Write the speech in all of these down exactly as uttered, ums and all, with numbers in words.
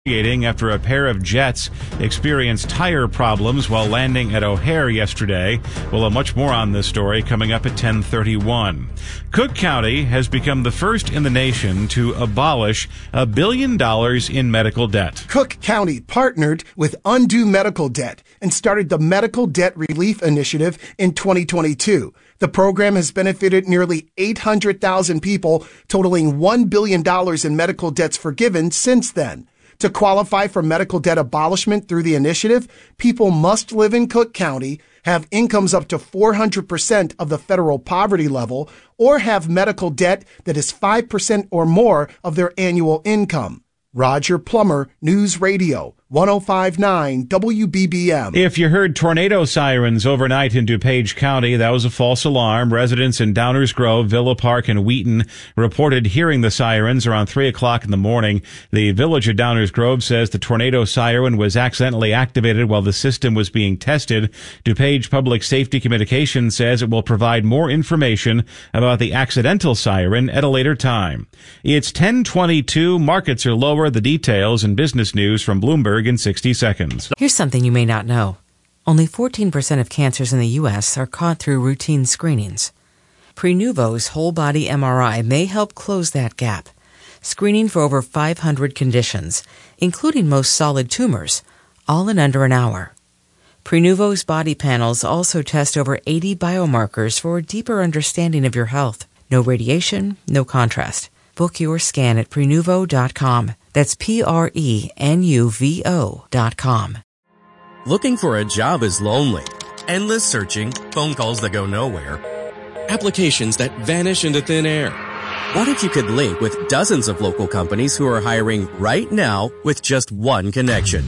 After a pair of jets experienced tire problems while landing at O'Hare yesterday. We'll have much more on this story coming up at ten thirty-one. Cook County has become the first in the nation to abolish a billion dollars in medical debt. Cook County partnered with Undo Medical Debt and started the Medical Debt Relief Initiative in twenty twenty-two. The program has benefited nearly eight hundred thousand people, totaling one billion dollars in medical debts forgiven since then. To qualify for medical debt abolishment through the initiative, people must live in Cook County, have incomes up to four hundred percent of the federal poverty level, or have medical debt that is five percent or more of their annual income. Roger Plummer, News Radio, one oh five point nine W B B M. If you heard tornado sirens overnight in DuPage County, that was a false alarm. Residents in Downers Grove, Villa Park, and Wheaton reported hearing the sirens around three o'clock in the morning. The village of Downers Grove says the tornado siren was accidentally activated while the system was being tested. DuPage Public Safety Communications says it will provide more information about the accidental siren at a later time. It's ten twenty-two. Markets are lower. The details and business news from Bloomberg in sixty seconds. Here's something you may not know. Only fourteen percent of cancers in the U S are caught through routine screenings. Prenuvo's whole-body M R I may help close that gap, screening for over five hundred conditions, including most solid tumors, all in under an hour. Prenuvo's body panels also test over eighty biomarkers for a deeper understanding of your health. No radiation, no contrast. Book your scan at Prenuvo dot com. That's P R E N U V O dot com. Looking for a job is lonely. Endless searching, phone calls that go nowhere, applications that vanish into thin air. What if you could link with dozens of local companies who are hiring right now with just one connection?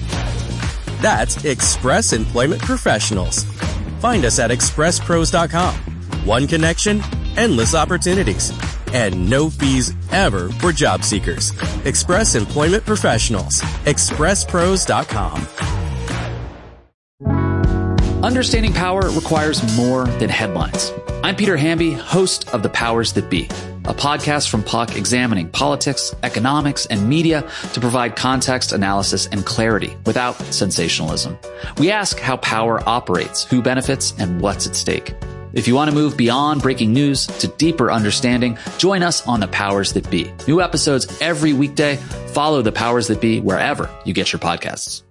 That's Express Employment Professionals. Find us at express pros dot com. One connection, endless opportunities. And no fees ever for job seekers. Express Employment Professionals. express pros dot com. Understanding power requires more than headlines. I'm Peter Hamby, host of The Powers That Be, a podcast from Puck examining politics, economics, and media to provide context, analysis, and clarity without sensationalism. We ask how power operates, who benefits, and what's at stake. If you want to move beyond breaking news to deeper understanding, join us on The Powers That Be. New episodes every weekday. Follow The Powers That Be wherever you get your podcasts.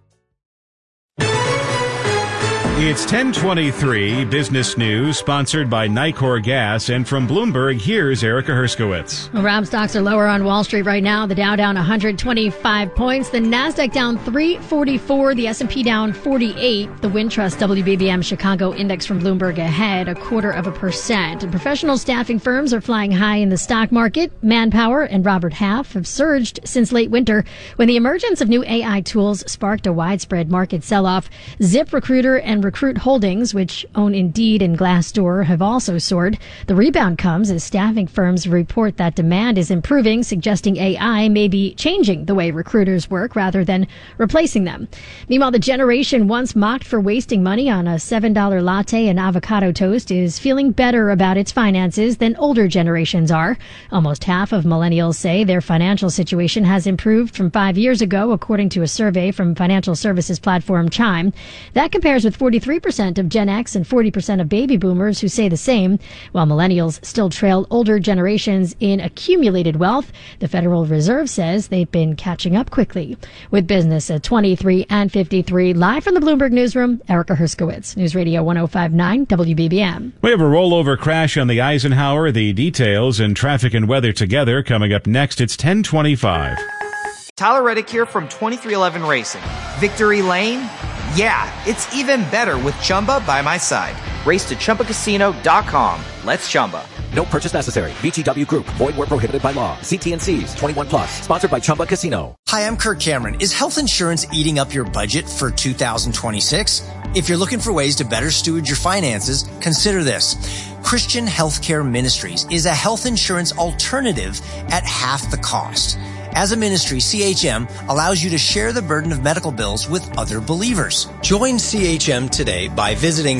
It's ten twenty-three, business news, sponsored by Nicor Gas. And from Bloomberg, here's Erica Herskowitz. Well, Rob, stocks are lower on Wall Street right now. The Dow down one hundred twenty-five points. The Nasdaq down three forty-four. The S and P down forty-eight. The Wintrust W B B M Chicago Index from Bloomberg ahead a quarter of a percent. And professional staffing firms are flying high in the stock market. Manpower and Robert Half have surged since late winter when the emergence of new A I tools sparked a widespread market sell-off. ZipRecruiter and Recruit Holdings, which own Indeed and Glassdoor, have also soared. The rebound comes as staffing firms report that demand is improving, suggesting A I may be changing the way recruiters work rather than replacing them. Meanwhile, the generation once mocked for wasting money on a seven dollar latte and avocado toast is feeling better about its finances than older generations are. Almost half of millennials say their financial situation has improved from five years ago, according to a survey from financial services platform Chime. That compares with forty-three percent of Gen X and forty percent of baby boomers who say the same. While millennials still trail older generations in accumulated wealth, the Federal Reserve says they've been catching up quickly. With business at twenty-three and fifty-three, live from the Bloomberg Newsroom, Erica Herskowitz, News Radio one oh five point nine W B B M. We have a rollover crash on the Eisenhower. The details and traffic and weather together coming up next. It's ten twenty-five. Tyler Reddick here from twenty-three eleven Racing. Victory Lane? Yeah, it's even better with Chumba by my side. Race to Chumba Casino dot com. Let's Chumba. No purchase necessary. V G W Group. Void where prohibited by law. See T N Cs. twenty-one plus. Sponsored by Chumba Casino. Hi, I'm Kirk Cameron. Is health insurance eating up your budget for two thousand twenty-six? If you're looking for ways to better steward your finances, consider this. Christian Healthcare Ministries is a health insurance alternative at half the cost. As a ministry, C H M allows you to share the burden of medical bills with other believers. Join C H M today by visiting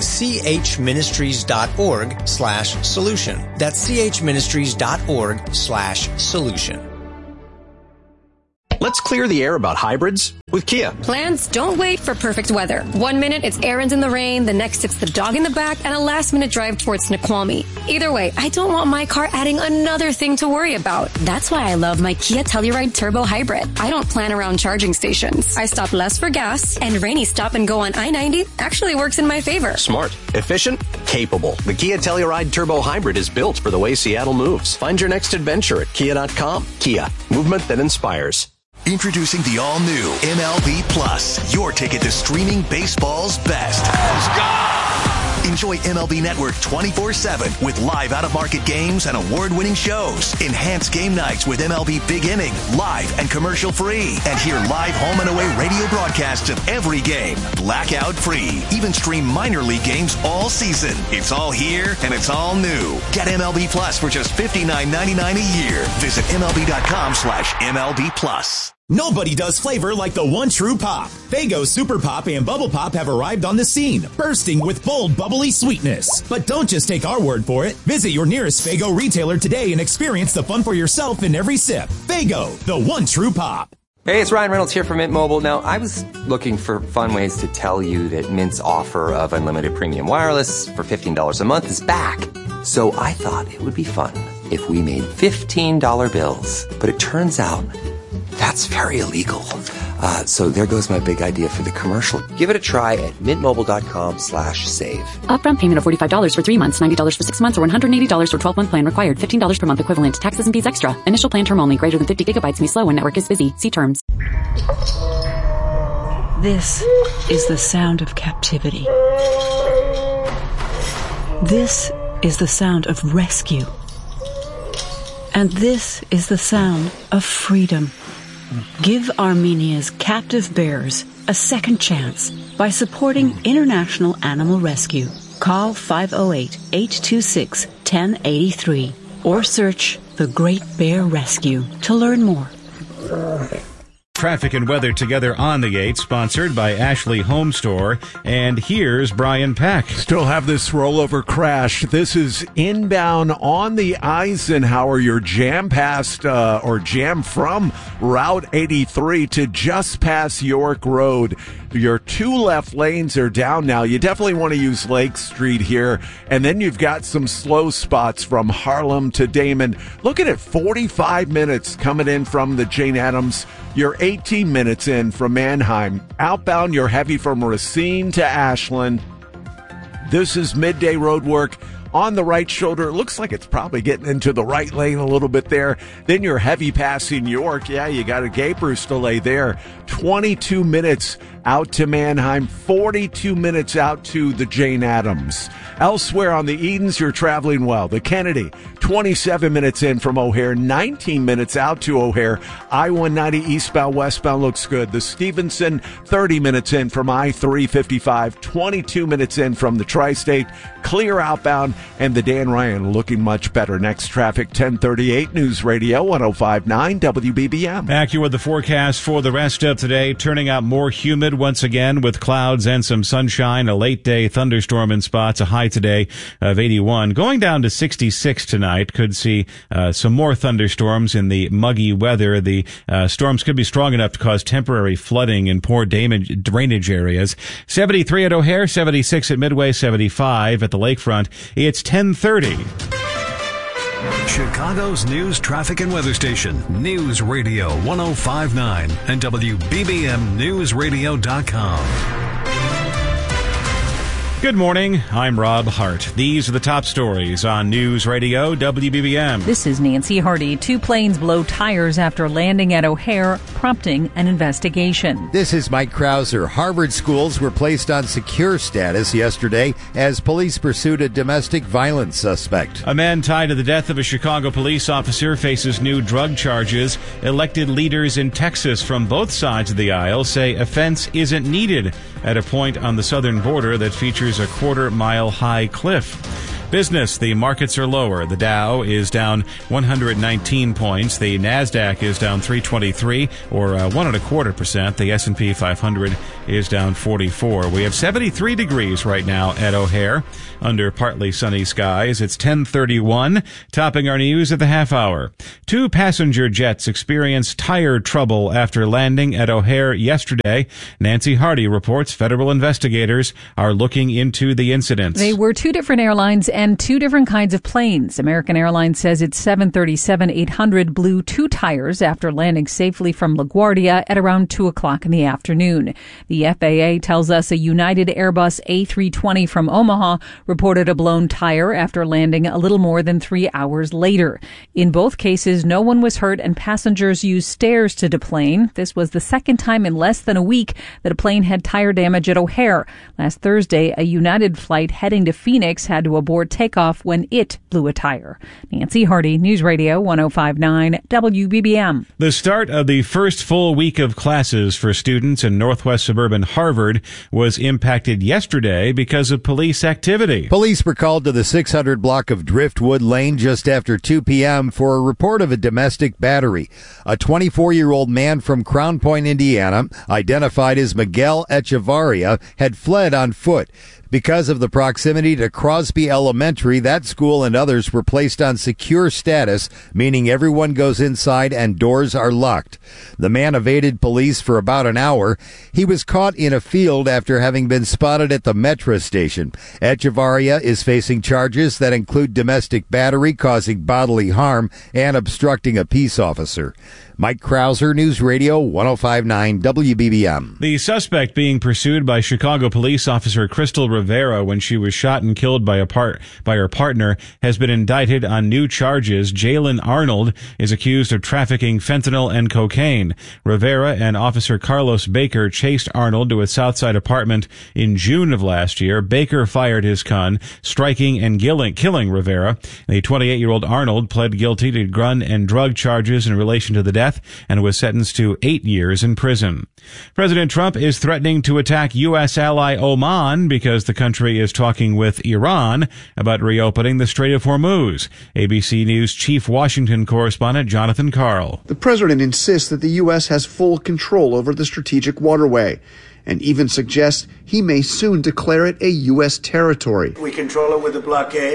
chministries.org slash solution. That's chministries.org slash solution. Let's clear the air about hybrids with Kia. Plans don't wait for perfect weather. One minute it's errands in the rain, the next it's the dog in the back, and a last minute drive towards Snoqualmie. Either way, I don't want my car adding another thing to worry about. That's why I love my Kia Telluride Turbo Hybrid. I don't plan around charging stations. I stop less for gas, and rainy stop and go on I ninety actually works in my favor. Smart, efficient, capable. The Kia Telluride Turbo Hybrid is built for the way Seattle moves. Find your next adventure at kia dot com. Kia, movement that inspires. Introducing the all-new M L B Plus, your ticket to streaming baseball's best. Let's go! Enjoy M L B Network twenty-four seven with live out-of-market games and award-winning shows. Enhance game nights with M L B Big Inning, live and commercial-free. And hear live home and away radio broadcasts of every game, blackout-free. Even stream minor league games all season. It's all here and it's all new. Get M L B Plus for just fifty-nine ninety-nine a year. Visit M L B dot com slash M L B Plus. Nobody does flavor like the one true pop. Faygo Super Pop and Bubble Pop have arrived on the scene, bursting with bold, bubbly sweetness. But don't just take our word for it. Visit your nearest Faygo retailer today and experience the fun for yourself in every sip. Faygo, the one true pop. Hey, it's Ryan Reynolds here from Mint Mobile. Now, I was looking for fun ways to tell you that Mint's offer of unlimited premium wireless for fifteen dollars a month is back. So I thought it would be fun if we made fifteen dollar bills. But it turns out that's very illegal. Uh, so there goes my big idea for the commercial. Give it a try at mintmobile.com slash save. Upfront payment of forty-five dollars for three months, ninety dollars for six months, or one hundred eighty dollars for twelve-month plan required. fifteen dollars per month equivalent. Taxes and fees extra. Initial plan term only. Greater than fifty gigabytes may slow when network is busy. See terms. This is the sound of captivity. This is the sound of rescue. And this is the sound of freedom. Give Armenia's captive bears a second chance by supporting International Animal Rescue. Call five oh eight, eight two six, one oh eight three or search The Great Bear Rescue to learn more. Traffic and weather together on the eight, sponsored by Ashley Home Store. And here's Brian Peck. Still have this rollover crash. This is inbound on the Eisenhower. You're jam past uh, or jam from Route eighty-three to just past York Road. Your two left lanes are down now. You definitely want to use Lake Street here. And then you've got some slow spots from Harlem to Damon. Looking at forty-five minutes coming in from the Jane Addams. You're eighteen minutes in from Manheim. Outbound, you're heavy from Racine to Ashland. This is midday road work on the right shoulder. It looks like it's probably getting into the right lane a little bit there. Then you're heavy passing York. Yeah, you got a Gapers delay there. twenty-two minutes out to Manheim, forty-two minutes out to the Jane Addams. Elsewhere on the Edens, you're traveling well. The Kennedy, twenty-seven minutes in from O'Hare, nineteen minutes out to O'Hare. I one ninety eastbound, westbound looks good. The Stevenson, thirty minutes in from I three fifty-five, twenty-two minutes in from the Tri-State. Clear outbound, and the Dan Ryan looking much better. Next traffic, ten thirty-eight News Radio, one oh five point nine W B B M. Back here with the forecast for the rest of today. Turning out more humid once again with clouds and some sunshine. A late day thunderstorm in spots. A high today of eighty-one. Going down to sixty-six tonight. Could see uh, some more thunderstorms in the muggy weather. The uh, storms could be strong enough to cause temporary flooding in poor damage, drainage areas. seventy-three at O'Hare, seventy-six at Midway, seventy-five at the lakefront. It's ten thirty. Chicago's news, traffic, and weather station. News Radio one oh five point nine and W B B M News Radio dot com. Good morning. I'm Rob Hart. These are the top stories on News Radio W B B M. This is Nancy Hardy. Two planes blow tires after landing at O'Hare, prompting an investigation. This is Mike Krauser. Harvard schools were placed on secure status yesterday as police pursued a domestic violence suspect. A man tied to the death of a Chicago police officer faces new drug charges. Elected leaders in Texas from both sides of the aisle say a fence isn't needed at a point on the southern border that features a quarter-mile high cliff. Business, the markets are lower. The Dow is down one hundred nineteen points. The Nasdaq is down three twenty-three, or uh, one and a quarter percent. The S and P five hundred is down forty-four. We have seventy-three degrees right now at O'Hare under partly sunny skies. It's ten thirty-one, topping our news at the half hour. Two passenger jets experienced tire trouble after landing at O'Hare yesterday. Nancy Hardy reports federal investigators are looking into the incident. They were two different airlines and two different kinds of planes. American Airlines says its seven thirty-seven eight hundred blew two tires after landing safely from LaGuardia at around two o'clock in the afternoon. The F A A tells us a United Airbus A three twenty from Omaha reported a blown tire after landing a little more than three hours later. In both cases, no one was hurt and passengers used stairs to deplane. This was the second time in less than a week that a plane had tire damage at O'Hare. Last Thursday, a United flight heading to Phoenix had to abort takeoff when it blew a tire. Nancy Hardy, News Radio one oh five point nine W B B M. The start of the first full week of classes for students in northwest suburban Harvard was impacted yesterday because of police activity. Police were called to the six hundred block of Driftwood Lane just after two p.m. for a report of a domestic battery. A twenty-four-year-old man from Crown Point, Indiana, identified as Miguel Echevarria, had fled on foot. Because of the proximity to Crosby Elementary, that school and others were placed on secure status, meaning everyone goes inside and doors are locked. The man evaded police for about an hour. He was caught in a field after having been spotted at the metro station. Echevarria is facing charges that include domestic battery, causing bodily harm, and obstructing a peace officer. Mike Krauser, News Radio one oh five point nine W B B M. The suspect being pursued by Chicago police officer Crystal Rivera when she was shot and killed by a part by her partner has been indicted on new charges. Jalen Arnold is accused of trafficking fentanyl and cocaine. Rivera and Officer Carlos Baker chased Arnold to a Southside apartment in June of last year. Baker fired his gun, striking and killing, killing Rivera. The twenty-eight-year-old Arnold pled guilty to gun and drug charges in relation to the death and was sentenced to eight years in prison. President Trump is threatening to attack U S ally Oman because the country is talking with Iran about reopening the Strait of Hormuz. A B C News chief Washington correspondent Jonathan Karl. The president insists that the U S has full control over the strategic waterway and even suggests he may soon declare it a U S territory. We control it with a blockade.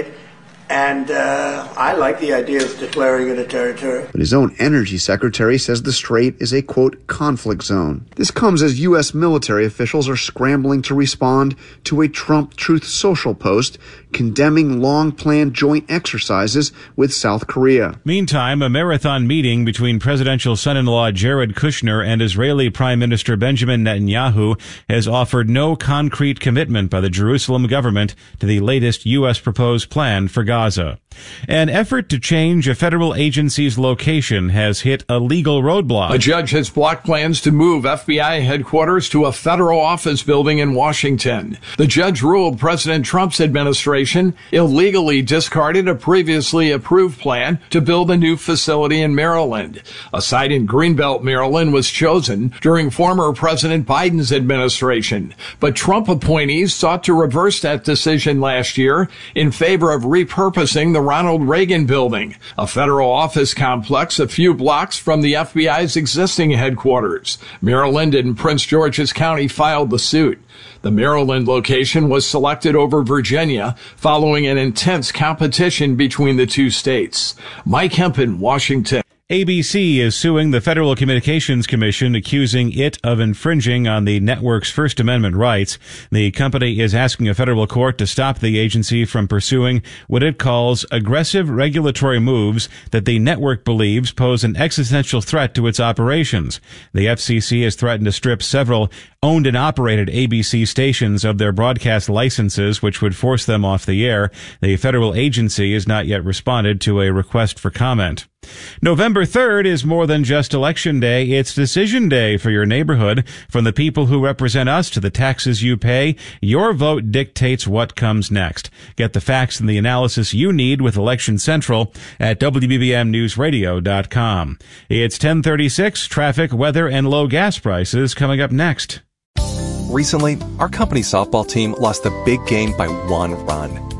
And uh, I like the idea of declaring it a territory. But his own energy secretary says the strait is a, quote, conflict zone. This comes as U S military officials are scrambling to respond to a Trump Truth Social post condemning long-planned joint exercises with South Korea. Meantime, a marathon meeting between presidential son-in-law Jared Kushner and Israeli Prime Minister Benjamin Netanyahu has offered no concrete commitment by the Jerusalem government to the latest U S proposed plan for Gaza. An effort to change a federal agency's location has hit a legal roadblock. A judge has blocked plans to move F B I headquarters to a federal office building in Washington. The judge ruled President Trump's administration illegally discarded a previously approved plan to build a new facility in Maryland. A site in Greenbelt, Maryland was chosen during former President Biden's administration, but Trump appointees sought to reverse that decision last year in favor of repurposing the Ronald Reagan Building, a federal office complex a few blocks from the F B I's existing headquarters. Maryland and Prince George's County filed the suit. The Maryland location was selected over Virginia following an intense competition between the two states. Mike Hempen, Washington. A B C is suing the Federal Communications Commission, accusing it of infringing on the network's First Amendment rights. The company is asking a federal court to stop the agency from pursuing what it calls aggressive regulatory moves that the network believes pose an existential threat to its operations. The F C C has threatened to strip several owned and operated A B C stations of their broadcast licenses, which would force them off the air. The federal agency has not yet responded to a request for comment. November third is more than just election day. It's decision day for your neighborhood. From the people who represent us to the taxes you pay, your vote dictates what comes next. Get the facts and the analysis you need with Election Central at W B B M news radio dot com. It's ten thirty-six, traffic, weather, and low gas prices coming up next. Recently, our company softball team lost the big game by one run.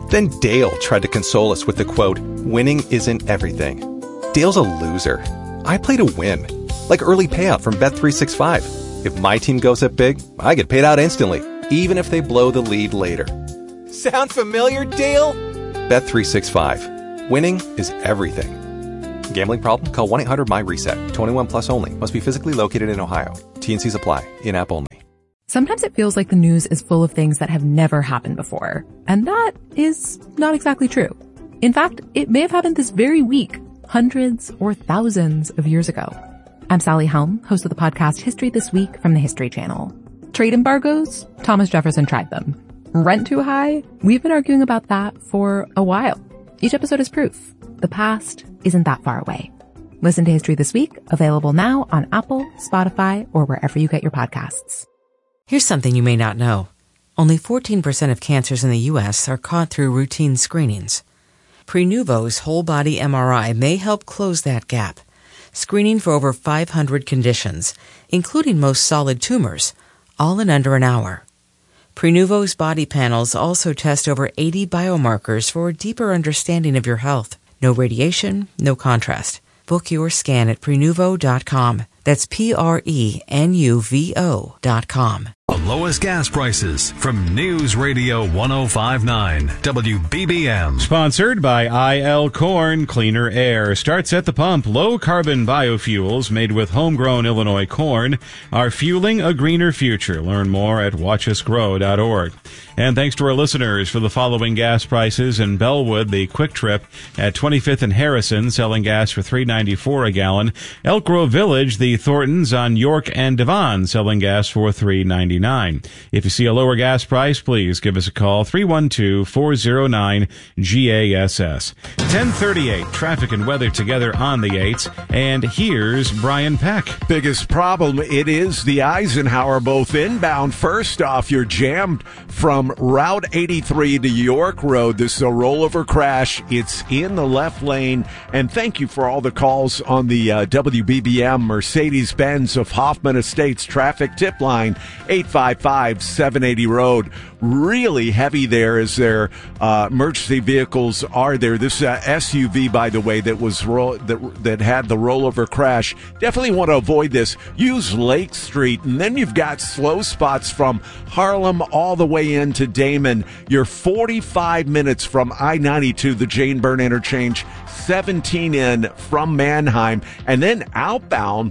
Then Dale tried to console us with the quote, "Winning isn't everything." Dale's a loser. I play to win. Like early payout from Bet three sixty-five. If my team goes up big, I get paid out instantly, even if they blow the lead later. Sound familiar, Dale? Bet three sixty-five. Winning is everything. Gambling problem? Call one eight hundred M Y reset. twenty-one plus only. Must be physically located in Ohio. T N Cs apply. In-app only. Sometimes it feels like the news is full of things that have never happened before. And that is not exactly true. In fact, it may have happened this very week, hundreds or thousands of years ago. I'm Sally Helm, host of the podcast History This Week from the History Channel. Trade embargoes? Thomas Jefferson tried them. Rent too high? We've been arguing about that for a while. Each episode is proof. The past isn't that far away. Listen to History This Week, available now on Apple, Spotify, or wherever you get your podcasts. Here's something you may not know. Only fourteen percent of cancers in the U S are caught through routine screenings. Prenuvo's whole-body M R I may help close that gap, screening for over five hundred conditions, including most solid tumors, all in under an hour. Prenuvo's body panels also test over eighty biomarkers for a deeper understanding of your health. No radiation, no contrast. Book your scan at Prenuvo dot com. That's P R E N U V O dot com. The lowest gas prices from News Radio ten fifty-nine W B B M. Sponsored by I L Corn. Cleaner air starts at the pump. Low carbon biofuels made with homegrown Illinois corn are fueling a greener future. Learn more at watch us grow dot org. And thanks to our listeners for the following gas prices in Bellwood, the Quick Trip at twenty-fifth and Harrison, selling gas for three ninety-four a gallon. Elk Grove Village, the Thorntons on York and Devon, selling gas for three ninety-nine. If you see a lower gas price, please give us a call, three one two, four oh nine, G A S S. ten thirty-eight, traffic and weather together on the eights, and here's Brian Peck. Biggest problem, it is the Eisenhower, both inbound. First off, you're jammed from Route eighty-three to York Road. This is a rollover crash. It's in the left lane. And thank you for all the calls on the uh, W B B M Mercedes-Benz of Hoffman Estates traffic tip line, eight five five, seven eighty road. Really heavy there as their uh, emergency vehicles are there. This uh, S U V, by the way, that was ro- that, that had the rollover crash. Definitely want to avoid this. Use Lake Street, and then you've got slow spots from Harlem all the way into Damon. You're forty-five minutes from I ninety-two, the Jane Byrne interchange, seventeen in from Manheim, and then outbound.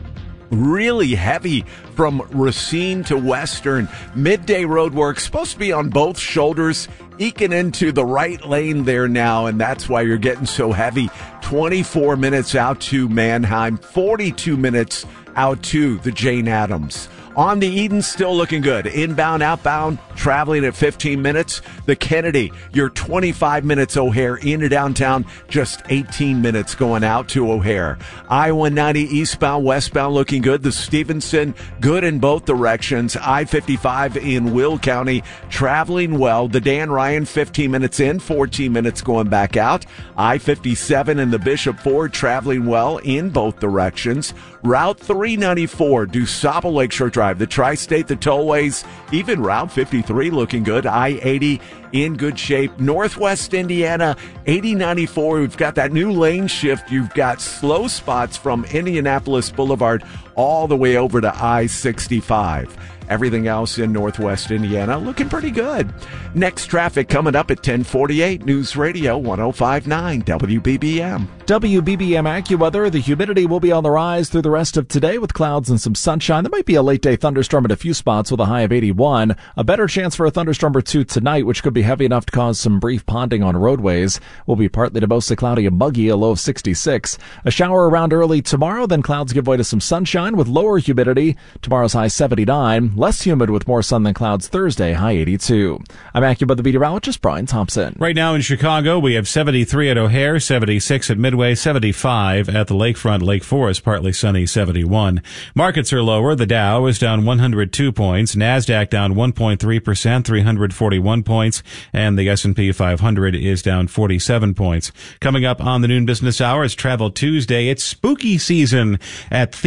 Really heavy from Racine to Western. Midday roadwork supposed to be on both shoulders, eking into the right lane there now, and that's why you're getting so heavy. twenty-four minutes out to Manheim, forty-two minutes out to the Jane Addams. On the Eden, still looking good. Inbound, outbound, traveling at fifteen minutes. The Kennedy, you're twenty-five minutes O'Hare into downtown, just eighteen minutes going out to O'Hare. I one ninety eastbound, westbound looking good. The Stevenson, good in both directions. I fifty-five in Will County, traveling well. The Dan Ryan, fifteen minutes in, fourteen minutes going back out. I fifty-seven in the Bishop Ford, traveling well in both directions. Route three ninety-four, DuSable Lakeshore Drive. The Tri-State, the tollways, even Route fifty-three looking good. I eighty in good shape. Northwest Indiana, eighty ninety-four. We've got that new lane shift. You've got slow spots from Indianapolis Boulevard all the way over to I sixty-five. Everything else in Northwest Indiana looking pretty good. Next traffic coming up at ten forty-eight. News Radio ten fifty-nine W B B M. W B B M AccuWeather. The humidity will be on the rise through the rest of today with clouds and some sunshine. There might be a late day thunderstorm at a few spots with a high of eighty-one. A better chance for a thunderstorm or two tonight, which could be heavy enough to cause some brief ponding on roadways. Will be partly to mostly cloudy and muggy, a low of sixty-six. A shower around early tomorrow, then clouds give way to some sunshine with lower humidity. Tomorrow's high seventy-nine. Less humid with more sun than clouds Thursday, high eighty-two. I'm AccuWeather meteorologist Brian Thompson. Right now in Chicago, we have seventy-three at O'Hare, seventy-six at Midway, seventy-five at the Lakefront, Lake Forest, partly sunny, seventy-one. Markets are lower. The Dow is down one hundred two points. NASDAQ down one point three percent, three hundred forty-one points. And the S and P five hundred is down forty-seven points. Coming up on the noon business hour is Travel Tuesday. It's spooky season at theme parks.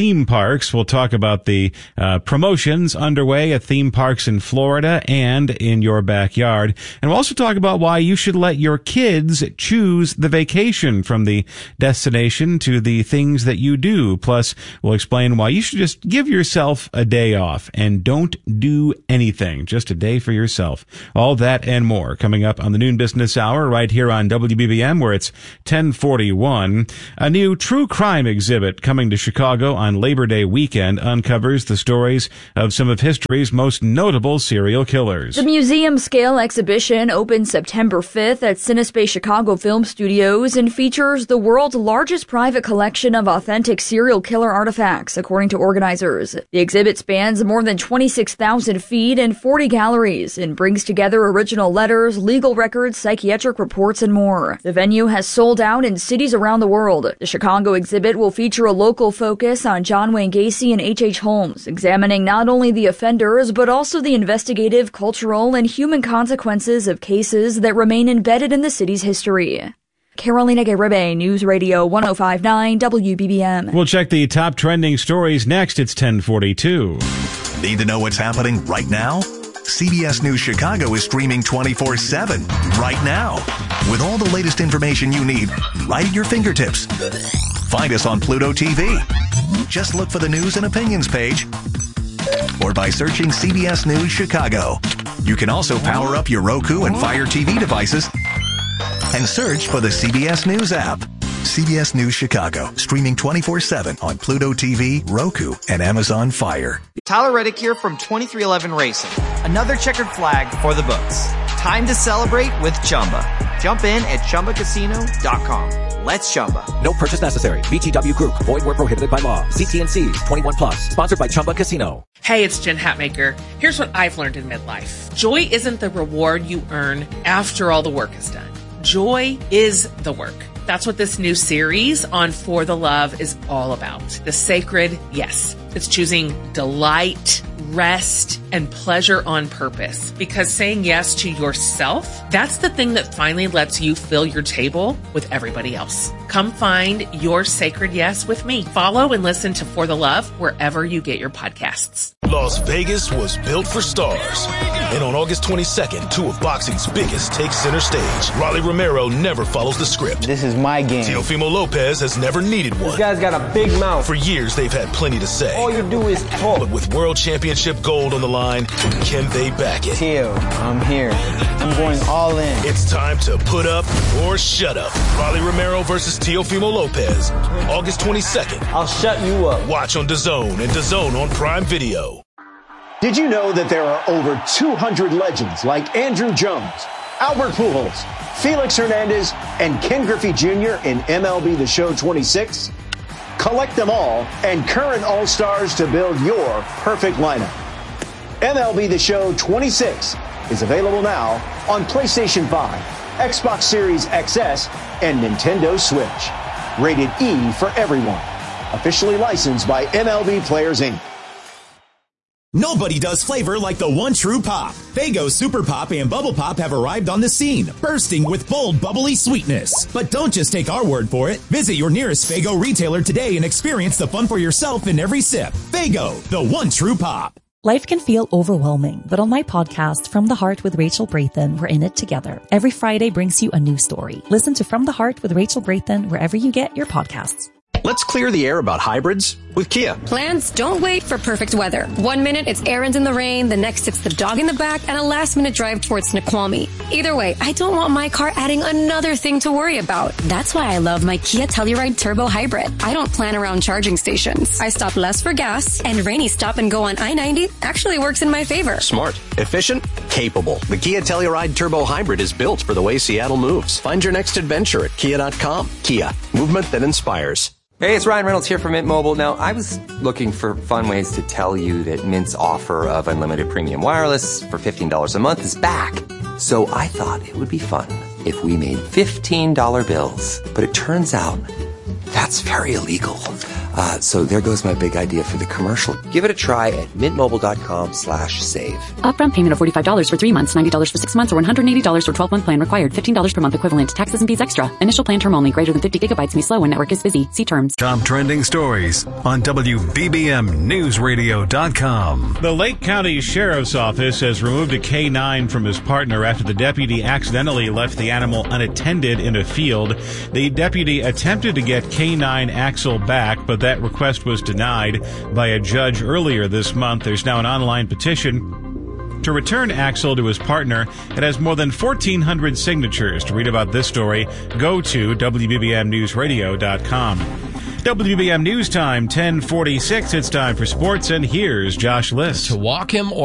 parks. We'll talk about the uh, promotions underway at theme parks in Florida and in your backyard. And we'll also talk about why you should let your kids choose the vacation from the destination to the things that you do. Plus, we'll explain why you should just give yourself a day off and don't do anything. Just a day for yourself. All that and more coming up on the Noon Business Hour right here on W B B M, where it's ten forty-one. A new true crime exhibit coming to Chicago on Labor Day weekend uncovers the stories of some of history's most notable serial killers. The museum-scale exhibition opens September fifth at Cinespace Chicago Film Studios and features the world's largest private collection of authentic serial killer artifacts, according to organizers. The exhibit spans more than twenty-six thousand feet and forty galleries and brings together original letters, legal records, psychiatric reports, and more. The venue has sold out in cities around the world. The Chicago exhibit will feature a local focus on John Wayne Gacy and H H. Holmes, examining not only the offenders but also the investigative, cultural, and human consequences of cases that remain embedded in the city's history. Carolina Garibay, News Radio one oh five point nine W B B M. We'll check the top trending stories next. It's ten forty-two. Need to know what's happening right now? C B S News Chicago is streaming twenty-four seven right now with all the latest information you need right at your fingertips. Find us on Pluto T V. Just look for the News and Opinions page or by searching C B S News Chicago. You can also power up your Roku and Fire T V devices and search for the C B S News app. C B S News Chicago, streaming twenty-four seven on Pluto T V, Roku, and Amazon Fire. Tyler Reddick here from twenty-three eleven Racing. Another checkered flag for the books. Time to celebrate with Chumba. Jump in at Chumba Casino dot com. Let's Chumba. No purchase necessary. V G W Group. Void where prohibited by law. See T N Cs. twenty-one plus. Sponsored by Chumba Casino. Hey, it's Jen Hatmaker. Here's what I've learned in midlife. Joy isn't the reward you earn after all the work is done. Joy is the work. That's what this new series on For the Love is all about. The sacred yes. It's choosing delight, rest, and pleasure on purpose. Because saying yes to yourself, that's the thing that finally lets you fill your table with everybody else. Come find your sacred yes with me. Follow and listen to For the Love wherever you get your podcasts. Las Vegas was built for stars. And on August twenty-second, two of boxing's biggest take center stage. Rolly Romero never follows the script. This is my game. Teofimo Lopez has never needed one. This guy's got a big mouth. For years, they've had plenty to say. All you do is talk. But with world championship gold on the line, can they back it? Teo, I'm here. I'm going all in. It's time to put up or shut up. Rolly Romero versus Teofimo Lopez. August twenty-second. I'll shut you up. Watch on DAZN and DAZN on Prime Video. Did you know that there are over two hundred legends like Andrew Jones, Albert Pujols, Felix Hernandez, and Ken Griffey Junior in M L B The Show twenty-six? Collect them all and current All-Stars to build your perfect lineup. M L B The Show twenty-six is available now on PlayStation five, Xbox Series X S, and Nintendo Switch. Rated E for everyone. Officially licensed by M L B Players, Incorporated. Nobody does flavor like the one true pop. Faygo Super Pop and Bubble Pop have arrived on the scene, bursting with bold, bubbly sweetness. But don't just take our word for it. Visit your nearest Faygo retailer today and experience the fun for yourself in every sip. Faygo, the one true pop. Life can feel overwhelming, but on my podcast, From the Heart with Rachel Brathen, we're in it together. Every Friday brings you a new story. Listen to From the Heart with Rachel Brathen wherever you get your podcasts. Let's clear the air about hybrids with Kia. Plans don't wait for perfect weather. One minute it's errands in the rain, the next it's the dog in the back, and a last minute drive towards Snoqualmie. Either way, I don't want my car adding another thing to worry about. That's why I love my Kia Telluride Turbo Hybrid. I don't plan around charging stations. I stop less for gas, and rainy stop and go on I ninety actually works in my favor. Smart, efficient, capable. The Kia Telluride Turbo Hybrid is built for the way Seattle moves. Find your next adventure at kia dot com. Kia, movement that inspires. Hey, it's Ryan Reynolds here from Mint Mobile. Now, I was looking for fun ways to tell you that Mint's offer of unlimited premium wireless for fifteen dollars a month is back. So I thought it would be fun if we made fifteen dollar bills. But it turns out that's very illegal. Uh, so there goes my big idea for the commercial. Give it a try at mintmobile.com slash save. Upfront payment of forty-five dollars for three months, ninety dollars for six months, or one hundred eighty dollars for twelve-month plan required. fifteen dollars per month equivalent. Taxes and fees extra. Initial plan term only. Greater than fifty gigabytes may slow when network is busy. See terms. Top trending stories on W B B M News Radio dot com. The Lake County Sheriff's Office has removed a K nine from his partner after the deputy accidentally left the animal unattended in a field. The deputy attempted to get K nine Axel back, but that request was denied by a judge earlier this month. There's now an online petition to return Axel to his partner. It has more than fourteen hundred signatures. To read about this story, go to W B B M News Radio dot com. W B B M News Time, ten forty-six. It's time for sports, and here's Josh List. To walk him or